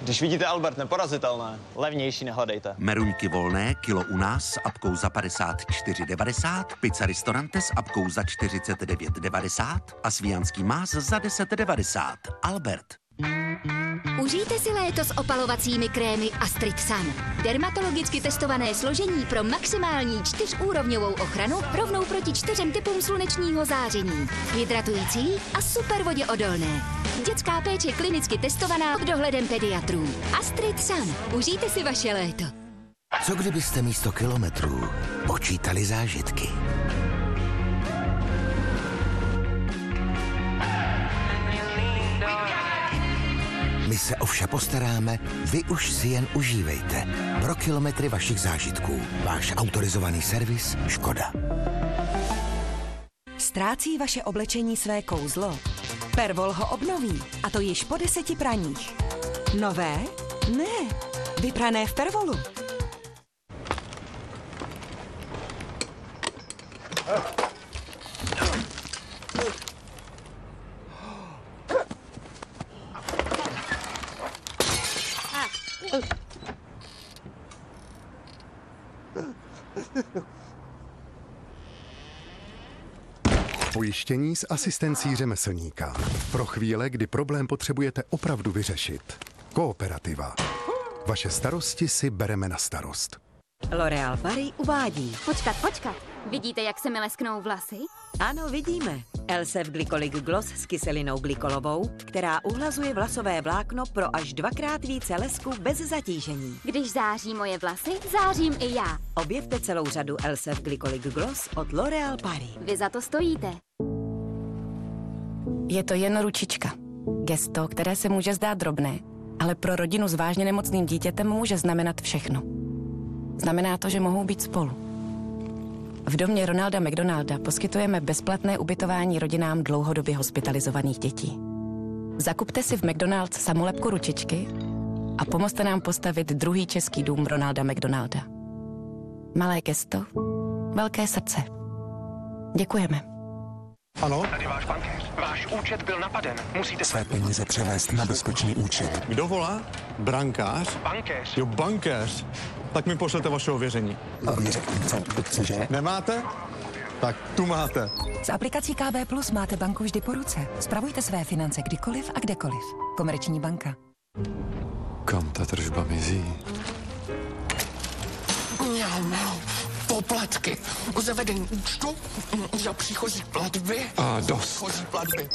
Když vidíte Albert neporazitelné, levnější nehledejte. Meruňky volné, kilo u nás s apkou za 54,90, pizza Ristorante s apkou za 49,90 a svíjanský más za 10,90. Albert. Užijte si léto s opalovacími krémy Astrid Sun. Dermatologicky testované složení pro maximální 4úrovňovou ochranu rovnou proti 4 typům slunečního záření. Hydratující a super voděodolné. Dětská péče klinicky testovaná pod dohledem pediatrů. Astrid Sun. Užijte si vaše léto. Co kdybyste místo kilometrů počítali zážitky? My se o vše postaráme, vy už si jen užívejte. Pro kilometry vašich zážitků. Váš autorizovaný servis Škoda. Ztrácí vaše oblečení své kouzlo? Pervol ho obnoví, a to již po 10 praních. Nové? Ne, vyprané v Pervolu. Pojištění s asistencí řemeslníka. Pro chvíle, kdy problém potřebujete opravdu vyřešit. Kooperativa. Vaše starosti si bereme na starost. L'Oréal Paris uvádí. Počkat. Vidíte, jak se mi lesknou vlasy? Ano, vidíme. Elsef Glycolic Gloss s kyselinou glykolovou, která uhlazuje vlasové vlákno pro až 2krát více lesku bez zatížení. Když září moje vlasy, zářím i já. Objevte celou řadu Elsef Glycolic Gloss od L'Oréal Paris. Vy za to stojíte. Je to jen ručička. Gesto, které se může zdát drobné, ale pro rodinu s vážně nemocným dítětem může znamenat všechno. Znamená to, že mohou být spolu. V domě Ronalda McDonalda poskytujeme bezplatné ubytování rodinám dlouhodobě hospitalizovaných dětí. Zakupte si v McDonald's samolepku ručičky a pomozte nám postavit druhý český dům Ronalda McDonalda. Malé gesto, velké srdce. Děkujeme. Ano? Tady váš bankéř. Váš účet byl napaden. Musíte své peníze převést na bezpečný účet. Kdo volá? Brankář? Bankéř. Jo, bankéř. Tak mi pošlete vaše ověření. Ověření, cože? Nemáte? Tak tu máte. S aplikací KB Plus máte banku vždy po ruce. Spravujte své finance kdykoliv a kdekoliv. Komerční banka. Kam ta tržba mizí? Poplatky u zavedení účtu za příchozí platby. A dost. Příchozí platby.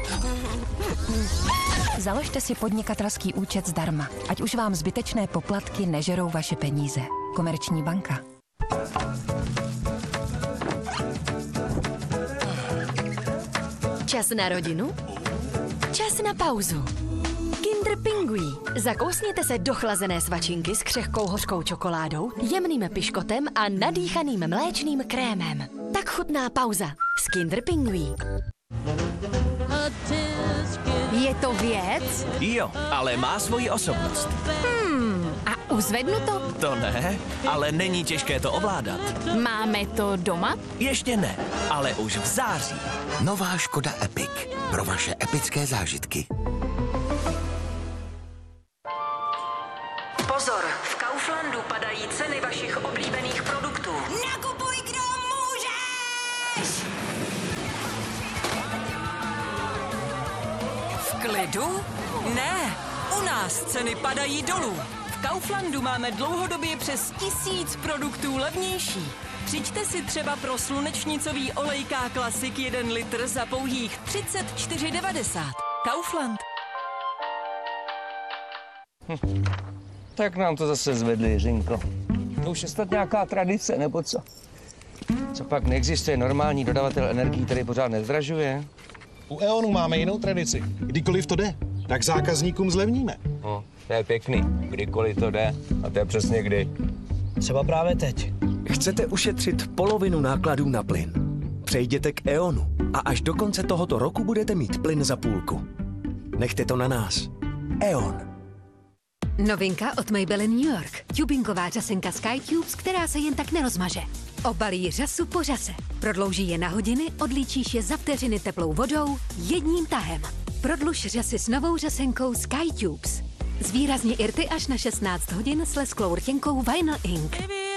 Založte si podnikatelský účet zdarma, ať už vám zbytečné poplatky nežerou vaše peníze. Komerční banka. Čas na rodinu? Čas na pauzu. Kinder Pingui. Zakousněte se do chlazené svačinky s křehkou hořkou čokoládou, jemným piškotem a nadýchaným mléčným krémem. Tak chutná pauza s Kinder Pingui. Je to věc? Jo, ale má svoji osobnost. A uzvednu to? To ne, ale není těžké to ovládat. Máme to doma? Ještě ne, ale už v září. Nová Škoda Epic. Pro vaše epické zážitky. Pozor, v Kauflandu padají ceny vašich oblíbených produktů. Nakupuj, kdo můžeš! V klidu? Ne, u nás ceny padají dolů. V Kauflandu máme dlouhodobě přes 1000 produktů levnější. Přijďte si třeba pro slunečnicový olej K-Classic 1 litr za pouhých 34,90. Kaufland. Tak nám to zase zvedli, Jiřinko. To už je snad nějaká tradice, nebo co? Co pak neexistuje normální dodavatel energií, který pořád nezdražuje? U E.ONu máme jinou tradici. Kdykoliv to jde, tak zákazníkům zlevníme. No, to je pěkný. Kdykoliv to jde. A to je přesně kdy. Třeba právě teď. Chcete ušetřit polovinu nákladů na plyn? Přejděte k E.ONu a až do konce tohoto roku budete mít plyn za půlku. Nechte to na nás. E.ON. Novinka od Maybelline New York. Tubingová řasenka SkyTubes, která se jen tak nerozmaže. Obalí řasu po řase. Prodlouží je na hodiny, odlíčíš je za vteřiny teplou vodou jedním tahem. Prodluž řasy s novou řasenkou SkyTubes. Zvýrazně irty až na 16 hodin s lesklou rtěnkou Vinyl Ink.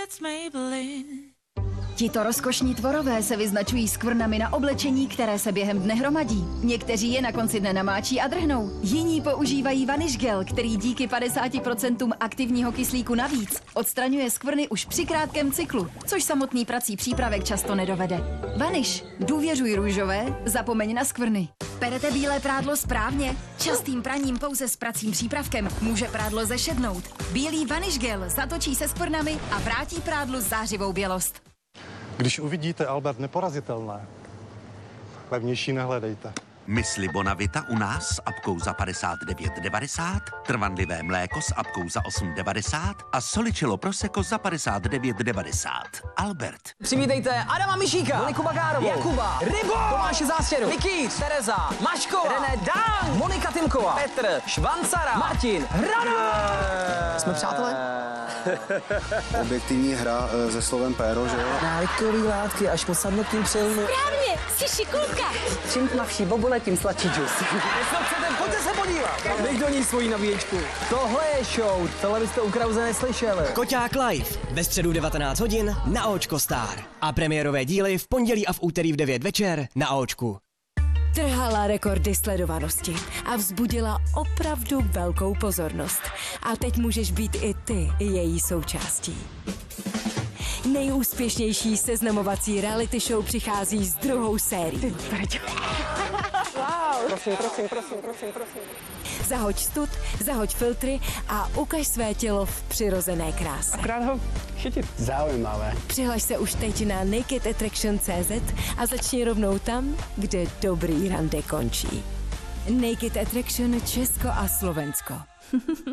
Tito rozkošní tvorové se vyznačují skvrnami na oblečení, které se během dne hromadí. Někteří je na konci dne namáčí a drhnou. Jiní používají Vanish Gel, který díky 50% aktivního kyslíku navíc odstraňuje skvrny už při krátkém cyklu, což samotný prací přípravek často nedovede. Vanish, důvěřuj růžové, zapomeň na skvrny. Perete bílé prádlo správně? Častým praním pouze s pracím přípravkem může prádlo zešednout. Bílý Vanish Gel zatočí se skvrnami a vrátí prádlu zářivou bělost. Když uvidíte Albert Neporazitelné, levnější nehledejte. Mysli Bonavita u nás s apkou za 59,90, trvanlivé mléko s apkou za 8,90 a Soličilo Prosecco za 59,90. Albert. Přivítejte Adama Mišíka, Moniku Bagárovou, Jakuba, Rybo, Tomáše Zástěru, Vicky, Tereza, Maškova, René Dan, Monika Timková, Petr, Švancara, Martin, Hranu. Jsme přátelé? Objektivní hra se slovem péro, že jo? Návykový látky až po sadnutím přilnu. Správně, jsi šikulka. Čím tmavší bobule, tím sladší džus. Pojďte se podívat. Dej do ní svoji nabíječku. Tohle je show, tohle byste u Krause neslyšeli. Koťák live ve středu 19 hodin na Očko Star. A premiérové díly v pondělí a v úterý v 9 večer na Očku. Trhala rekordy sledovanosti a vzbudila opravdu velkou pozornost. A teď můžeš být i ty její součástí. Nejúspěšnější seznamovací reality show přichází s druhou sérií. Wow. Prosím. Zahoď stud, zahoď filtry a ukaž své tělo v přirozené kráse. Akorát ho chytit. Zaujímavé. Přihlaš se už teď na nakedattraction.cz a začni rovnou tam, kde dobrý rande končí. Naked Attraction Česko a Slovensko.